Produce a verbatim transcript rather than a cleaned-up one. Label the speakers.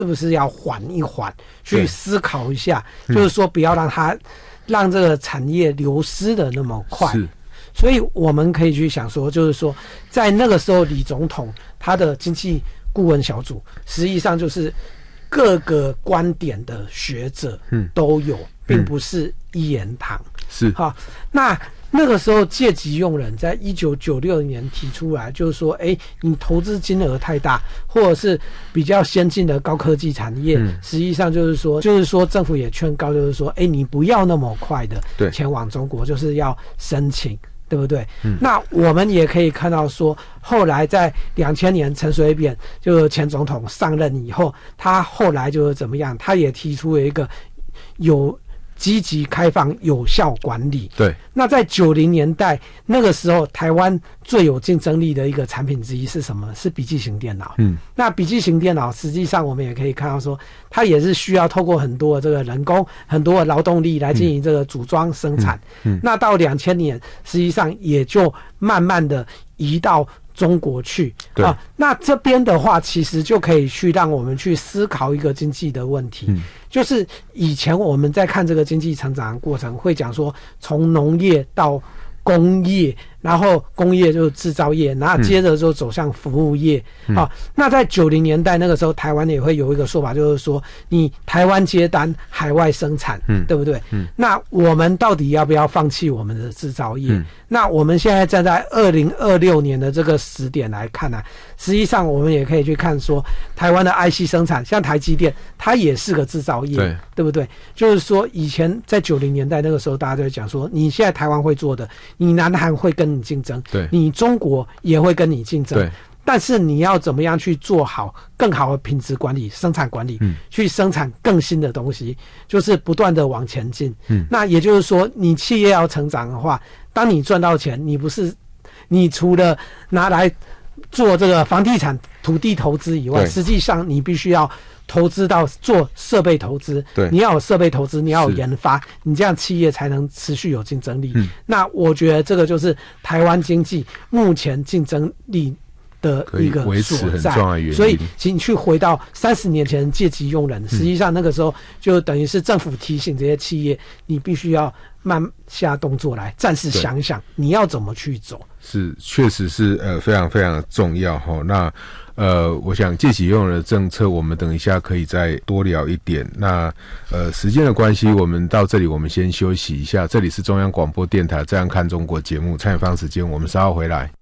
Speaker 1: 是不是要缓一缓，去思考一下，就是说不要让它让这个产业流失的那么快。所以我们可以去想说，就是说在那个时候李总统他的经济顾问小组实际上就是各个观点的学者都有，嗯、并不是一言堂。是好，那那个时候借机用人在一九九六年提出来，就是说，哎，你投资金额太大，或者是比较先进的高科技产业，嗯、实际上就是说，就是说政府也劝告，就是说，哎，你不要那么快的前往中国，就是要申请。对不对？嗯，那我们也可以看到说，后来在两千年陈水扁就是前总统上任以后，他后来就是怎么样？他也提出了一个有积极开放、有效管理。对。那在九零年代那个时候，台湾最有竞争力的一个产品之一是什么？是笔记型电脑。嗯。那笔记型电脑实际上我们也可以看到说，它也是需要透过很多的这个人工、很多的劳动力来进行这个组装生产。嗯。嗯那到两千年，实际上也就慢慢的移到中国去啊，那这边的话，其实就可以去让我们去思考一个经济的问题，嗯、就是以前我们在看这个经济成长的过程，会讲说从农业到工业，然后工业就是制造业，然后接着就走向服务业。嗯、好，那在九零年代那个时候，台湾也会有一个说法，就是说你台湾接单，海外生产，嗯、对不对？嗯。那我们到底要不要放弃我们的制造业？嗯、那我们现在站在二零二六年的这个时点来看呢、啊，实际上我们也可以去看说，台湾的 I C 生产，像台积电，它也是个制造业，对，对不对？就是说以前在九零年代那个时候，大家都会讲说，你现在台湾会做的，你南韩会跟你竞争，对，你中国也会跟你竞争，对。但是你要怎么样去做好更好的品质管理、生产管理，嗯、去生产更新的东西，就是不断的往前进。嗯，那也就是说，你企业要成长的话，当你赚到钱，你不是你除了拿来做这个房地产、土地投资以外，实际上你必须要投资到做设备投资，对，你要有设备投资，你要有研发，你这样企业才能持续有竞争力。嗯、那我觉得这个就是台湾经济目前竞争力的一个所在，所以请去回到三十年前借机用人，实际上那个时候就等于是政府提醒这些企业，你必须要慢下动作来，暂时想一想你要怎么去走。
Speaker 2: 是，确实是呃非常非常重要哈。那呃，我想借机用人的政策，我们等一下可以再多聊一点。那呃，时间的关系，我们到这里，我们先休息一下。这里是中央广播电台《这样看中国》节目，蔡远芳时间，我们稍后回来。